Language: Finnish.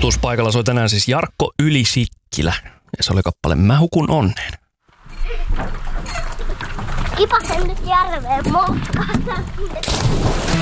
Kuulutuspaikalla soi tänään siis Jarkko Yli-Sikkilä. Ja se oli kappale Mä hukun onneen. Kipasen nyt järveen moukkaan.